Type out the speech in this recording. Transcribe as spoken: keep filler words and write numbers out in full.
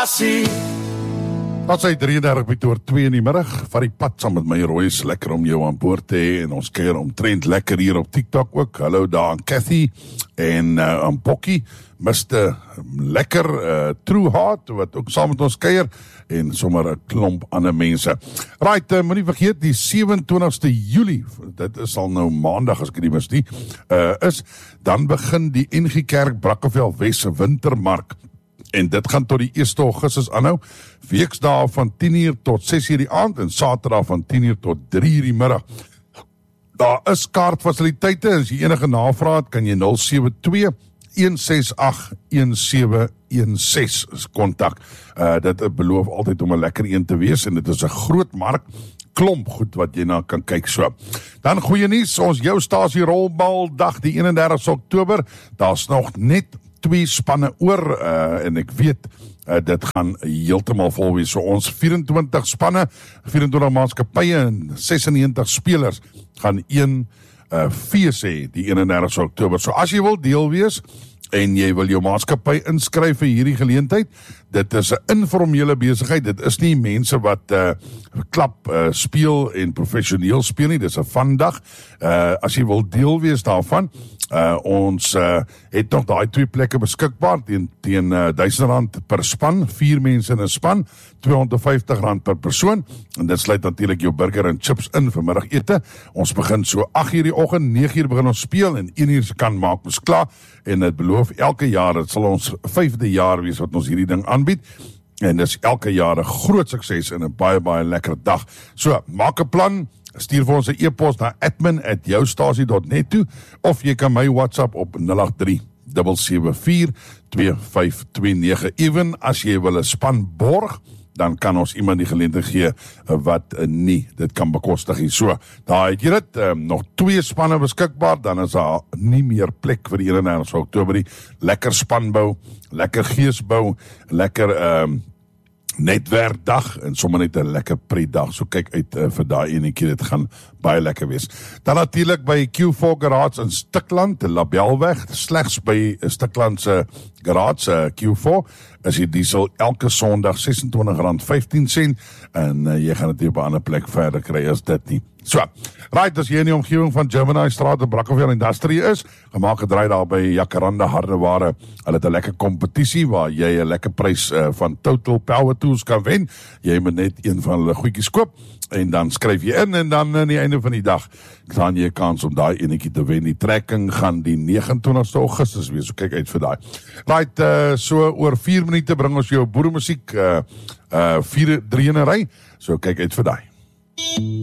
Stasie. Dat sy drieëndertig by oor twee in die middag, van die pad saam met my Roy, is lekker om jou aan boord te hê, en ons keer omtrent lekker hier op TikTok ook. Hallo daar aan Cathy, en uh, aan Bokkie, mister Lekker uh, True Heart, wat ook saam met ons keer, en sommer 'n klomp ander mense. Right, uh, moet nie vergeet, die sewe-en-twintigste Julie, dit is al nou maandag as ek nie mis nie, uh, is, dan begin die N G Kerk Brackenfell Wes Wintermark. En dit gaan tot die eerste Augustus aanhou, weksdae van tien uur tot ses uur die aand, en saterdag van tien uur tot drie uur die middag. Daar is kaartfasiliteite, en as jy enige navraag het, kan jy nul sewe twee, een ses agt, een sewe een ses kontak. Uh, dit beloof altyd om 'n lekker een te wees, en dit is 'n groot mark, klomp goed wat jy na kan kyk so. Dan goeie nuus, ons jou stasie rolbaldag die eenendertigste Oktober, daar's nog net twee spanne oor, uh, en ek weet, uh, dit gaan heeltemal vol wees. So ons vyf-en-twintig spanne, vyf-en-twintig maatskappye en ses en negentig spelers gaan een uh, fees hê die eenendertigste Oktober. So as jy wil deel wees, en jy wil jou maatskappy inskryf vir hierdie geleentheid, dit is 'n informele besigheid, dit is nie mense wat uh, klap uh, speel en professioneel speel nie, dit is 'n vandag. Uh, as jy wil deel wees daarvan, uh, ons uh, het nog daai twee plekke beskikbaar, teen, teen uh, duisend rand per span, vier mense in 'n span, tweehonderdvyftig rand per persoon, en dit sluit natuurlik jou burger en chips in vir middagete. Ons begin so agt uur die oggend, nege uur begin ons speel, en een uur se kant maak ons klaar, en dit beloof elke jaar, dit sal ons vyfde jaar wees wat ons hierdie ding aanbied, en dit is elke jaar 'n groot sukses en 'n baie baie lekker dag. So, maak 'n plan, stuur vir ons 'n e-pos na admin at joustasie dot net toe, of jy kan my WhatsApp op nul agt drie, sewe sewe vier, twee vyf twee nege. Ewen as jy wil 'n span borg, dan kan ons iemand die geleentheid gee wat uh, nie dit kan bekostig nie. So, daar het jy dit, um, nog twee spanne beskikbaar, dan is daar nie meer plek vir die eenendertigste Oktober nie. Lekker spanbou, lekker geesbou, lekker um, netwerkdag, en sommer net 'n lekker pretdag. So kyk uit uh, vir daai enetjie, dit gaan baie lekker wees. Dan natuurlik by Q four Garage in Stikland, Labelweg, slegs by Stikland se Garage, uh, Q four, is die diesel elke Sondag ses en twintig rand vyftien sent, en uh, jy gaan dit nie op 'n ander plek verder kry as dit nie. So, right, as jy in die omgewing van Gemini Straat in Brackenfell Industrie is, gemaak 'n draai daar by Jacaranda Hardeware. Hulle het 'n lekker kompetisie waar jy 'n lekker prys uh, van Total Power Tools kan wen. Jy moet net een van hulle goedjies koop, en dan skryf jy in, en dan aan die einde van die dag gaan jy 'n kans om daai enetjie te wen. Die trekking gaan die negenentwintigste Augustus wees, so kyk uit vir daai. Right, uh, so oor vier minute bring ons jou boeremusiek, uh, uh, vier, drie in 'n ry, so kyk uit vir daai.